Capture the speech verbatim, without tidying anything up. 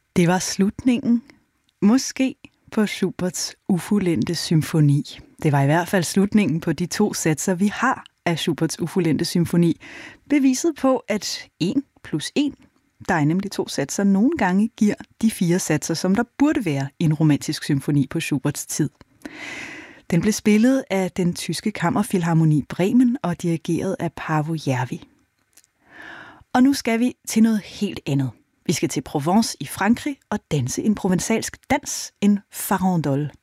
Det var slutningen, måske, på Schuberts ufuldendte symfoni. Det var i hvert fald slutningen på de to satser, vi har af Schuberts ufuldendte symfoni. Beviset på, at en plus en, der er nemlig to satser, nogle gange giver de fire satser, som der burde være i en romantisk symfoni på Schuberts tid. Den blev spillet af den tyske kammerfilharmoni Bremen og dirigeret af Paavo Järvi. Og nu skal vi til noget helt andet. Vi skal til Provence i Frankrig og danse en provençalsk dans, en farandole.